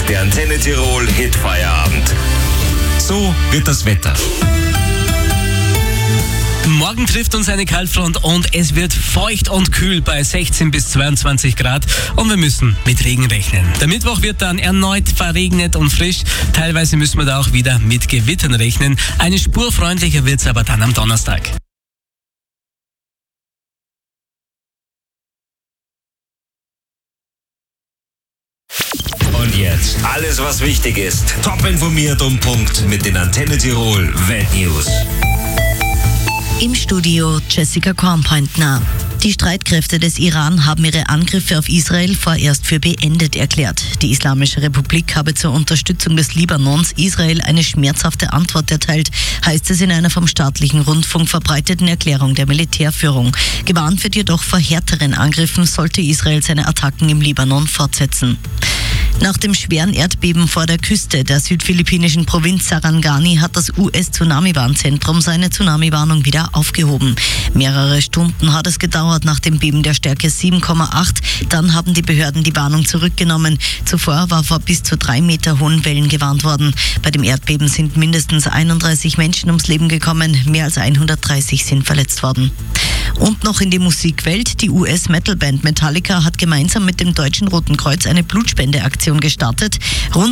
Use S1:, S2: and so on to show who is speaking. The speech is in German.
S1: der Antenne Tirol Hitfeierabend. So wird das Wetter.
S2: Morgen trifft uns eine Kaltfront und es wird feucht und kühl bei 16 bis 22 Grad und wir müssen mit Regen rechnen. Der Mittwoch wird dann erneut verregnet und frisch. Teilweise müssen wir da auch wieder mit Gewittern rechnen. Eine Spur freundlicher wird's aber dann am Donnerstag.
S1: Und jetzt alles, was wichtig ist. Top informiert um Punkt mit den Antenne Tirol Weltnews.
S3: Im Studio Jessica Kornpointner. Die Streitkräfte des Iran haben ihre Angriffe auf Israel vorerst für beendet erklärt. Die Islamische Republik habe zur Unterstützung des Libanons Israel eine schmerzhafte Antwort erteilt, heißt es in einer vom staatlichen Rundfunk verbreiteten Erklärung der Militärführung. Gewarnt wird jedoch vor härteren Angriffen, sollte Israel seine Attacken im Libanon fortsetzen. Nach dem schweren Erdbeben vor der Küste der südphilippinischen Provinz Sarangani hat das US-Tsunami-Warnzentrum seine Tsunami-Warnung wieder aufgehoben. Mehrere Stunden hat es gedauert nach dem Beben der Stärke 7,8. Dann haben die Behörden die Warnung zurückgenommen. Zuvor war vor bis zu 3 Meter hohen Wellen gewarnt worden. Bei dem Erdbeben sind mindestens 31 Menschen ums Leben gekommen. Mehr als 130 sind verletzt worden. Und noch in die Musikwelt. Die US-Metal-Band Metallica hat gemeinsam mit dem Deutschen Roten Kreuz eine Blutspendeaktion gestartet. Rund